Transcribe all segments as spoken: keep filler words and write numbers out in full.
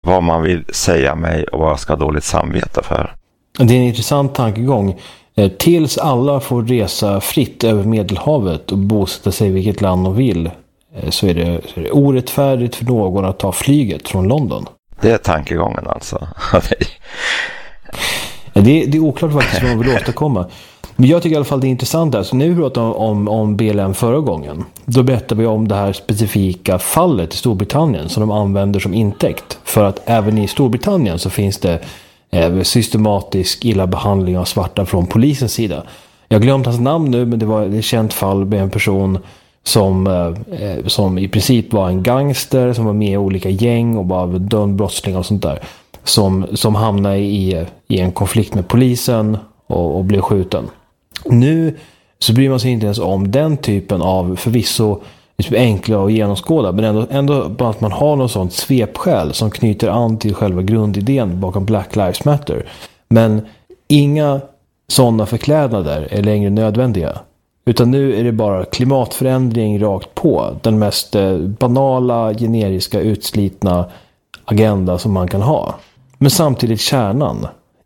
vad man vill säga mig och vad jag ska ha dåligt samvete för. Det är en intressant tankegång. Tills alla får resa fritt över Medelhavet och bosätta sig i vilket land de vill, så är det, så är det orättfärdigt för någon att ta flyget från London. Det är tankegången alltså. det, är, det är oklart faktiskt vad man vill åstadkomma. Men jag tycker i alla fall det är intressant där. Så nu pratar vi om, om B L M förra gången. Då berättar vi om det här specifika fallet i Storbritannien som de använder som intäkt. För att även i Storbritannien så finns det eh, systematisk illa behandling av svarta från polisens sida. Jag har glömt hans namn nu, men det var ett känt fall med en person som, eh, som i princip var en gangster som var med i olika gäng och bara dömd brottsling och sånt där. Som, som hamnade i, i en konflikt med polisen och, och blev skjuten. Nu så bryr man sig inte ens om den typen av förvisso enkla och genomskåda, men ändå, ändå bara att man har något sånt svepskäl som knyter an till själva grundidén bakom Black Lives Matter. Men inga sådana förklädnader är längre nödvändiga. Utan nu är det bara klimatförändring rakt på. Den mest banala, generiska, utslitna agenda som man kan ha. Men samtidigt kärnan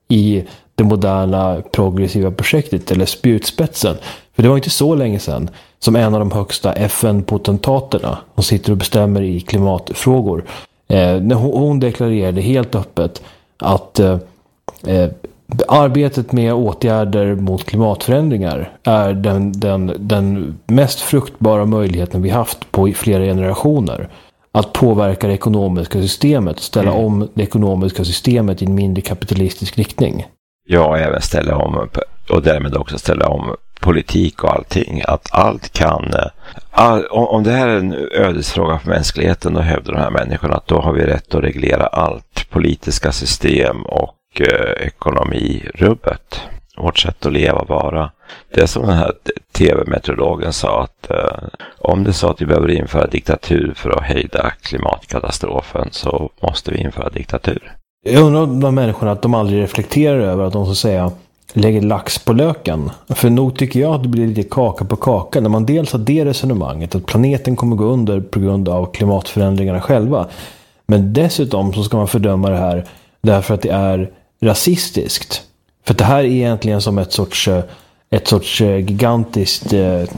i det moderna progressiva projektet eller spjutspetsen. För det var inte så länge sedan som en av de högsta F N-potentaterna som sitter och bestämmer i klimatfrågor. Eh, när hon, hon deklarerade helt öppet att eh, eh, arbetet med åtgärder mot klimatförändringar är den, den, den mest fruktbara möjligheten vi haft på flera generationer. Att påverka det ekonomiska systemet, ställa mm. om det ekonomiska systemet i en mindre kapitalistisk riktning. Ja, även ställa om och därmed också ställa om politik och allting. Att allt kan... All, om det här är en ödesfråga för mänskligheten, då hävdar de här människorna att då har vi rätt att reglera allt. Politiska system och eh, ekonomirubbet. Vårt sätt att leva och vara. Det är som den här tv-meteorologen sa att eh, om det så att vi behöver införa diktatur för att hejda klimatkatastrofen, så måste vi införa diktatur. Jag undrar om de människorna att de aldrig reflekterar över att de så säga lägger lax på löken. För nog tycker jag att det blir lite kaka på kaka när man dels har det resonemanget att planeten kommer gå under på grund av klimatförändringarna själva. Men dessutom så ska man fördöma det här därför att det är rasistiskt. För det här är egentligen som ett sorts, ett sorts gigantiskt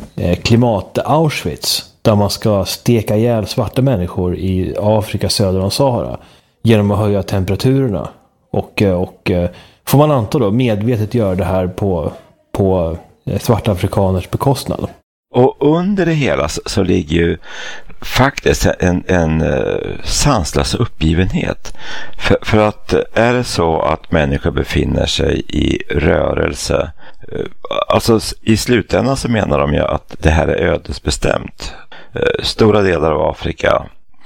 klimat-Auschwitz där man ska steka ihjäl svarta människor i Afrika söder om Sahara genom att höja temperaturerna. Och, och får man anta då medvetet göra det här på, på svarta afrikaners bekostnad. Och under det hela så, så ligger ju faktiskt en, en uh, sanslös uppgivenhet. För, för att är det så att människor befinner sig i rörelse, uh, alltså i slutändan så menar de ju att det här är ödesbestämt. Uh, stora delar av Afrika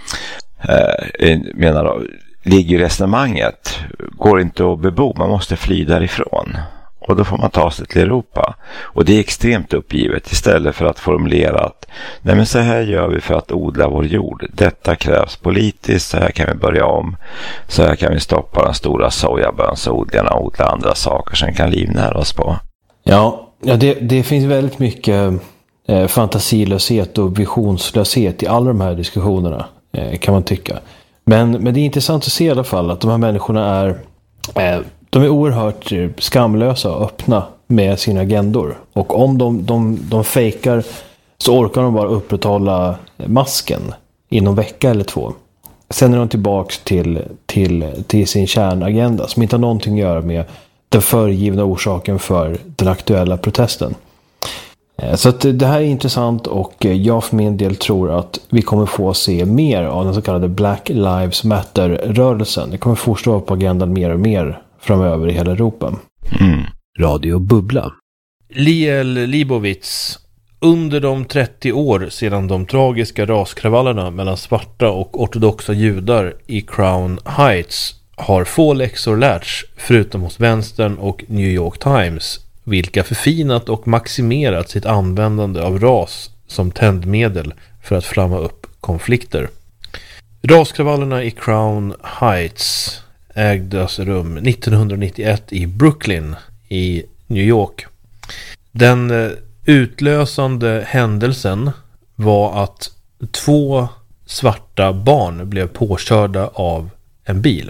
uh, menar de, ligger resonemanget, går inte att bebo, man måste fly därifrån. Och då får man ta sig till Europa. Och det är extremt uppgivet istället för att formulera att nej men så här gör vi för att odla vår jord. Detta krävs politiskt, så här kan vi börja om. Så här kan vi stoppa de stora sojabönsodlarna och odla andra saker som kan livnära oss på. Ja, ja det, det finns väldigt mycket eh, fantasilöshet och visionslöshet i alla de här diskussionerna eh, kan man tycka. Men, men det är intressant att se i alla fall att de här människorna är... Eh, De är oerhört skamlösa och öppna med sina agendor. Och om de, de, de fejkar så orkar de bara upprätthålla masken inom vecka eller två. Sen är de tillbaka till, till, till sin kärnagenda som inte har någonting att göra med den föregivna orsaken för den aktuella protesten. Så att det här är intressant och jag för min del tror att vi kommer få se mer av den så kallade Black Lives Matter-rörelsen. Det kommer fortsätta på agendan mer och mer framöver i hela Europa. Mm. Radio Bubbla. Liel Leibovitz. Under de trettio år sedan de tragiska raskravallerna mellan svarta och ortodoxa judar i Crown Heights har få läxor lärts, förutom hos vänstern och New York Times, vilka förfinat och maximerat sitt användande av ras som tändmedel för att flamma upp konflikter. Raskravallerna i Crown Heights ägdes rum nittonhundranittioett i Brooklyn i New York. Den utlösande händelsen var att två svarta barn blev påkörda av en bil.